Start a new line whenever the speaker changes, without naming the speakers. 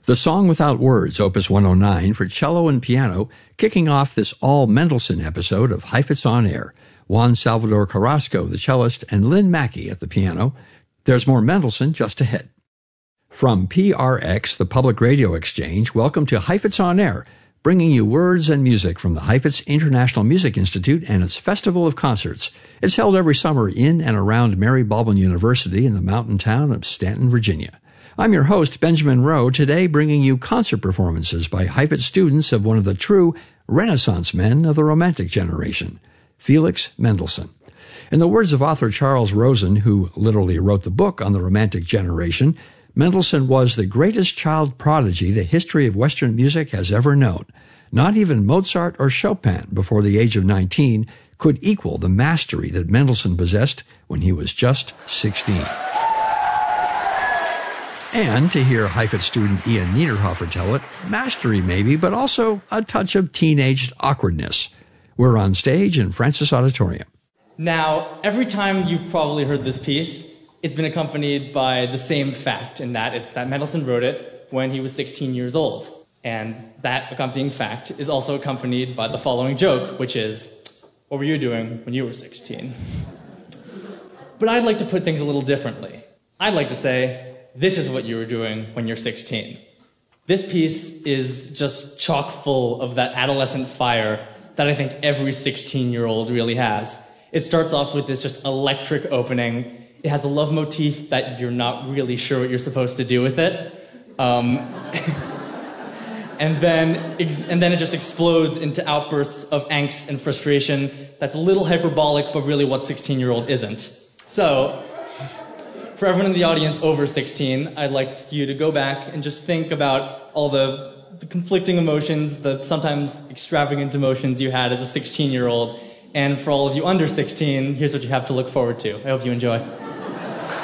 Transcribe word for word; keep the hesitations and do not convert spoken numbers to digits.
The Song Without Words, Opus one oh nine, for cello and piano, kicking off this all Mendelssohn episode of Heifetz on Air. Juan Salvador Carrasco, the cellist, and Lynn Mackey at the piano. There's more Mendelssohn just ahead. From P R X, the Public Radio Exchange, welcome to Heifetz on Air, bringing you words and music from the Heifetz International Music Institute and its Festival of Concerts. It's held every summer in and around Mary Baldwin University in the mountain town of Stanton, Virginia. I'm your host, Benjamin Rowe, today bringing you concert performances by Heifetz students of one of the true Renaissance men of the Romantic generation, Felix Mendelssohn. In the words of author Charles Rosen, who literally wrote the book on the Romantic generation, Mendelssohn was the greatest child prodigy the history of Western music has ever known. Not even Mozart or Chopin, before the age of nineteen, could equal the mastery that Mendelssohn possessed when he was just sixteen. And to hear Heifetz student Ian Niederhofer tell it, mastery maybe, but also a touch of teenaged awkwardness. We're on stage in Francis Auditorium.
Now, every time you've probably heard this piece, it's been accompanied by the same fact, in that it's that Mendelssohn wrote it when he was sixteen years old. And that accompanying fact is also accompanied by the following joke, which is, what were you doing when you were sixteen? But I'd like to put things a little differently. I'd like to say, this is what you were doing when you're sixteen. This piece is just chock full of that adolescent fire that I think every sixteen-year-old really has. It starts off with this just electric opening. It has a love motif that you're not really sure what you're supposed to do with it. Um, and then and then it just explodes into outbursts of angst and frustration that's a little hyperbolic, but really what sixteen-year-old isn't. So, for everyone in the audience over sixteen, I'd like you to go back and just think about all the, the conflicting emotions, the sometimes extravagant emotions you had as a sixteen-year-old. And for all of you under sixteen, here's what you have to look forward to. I hope you enjoy.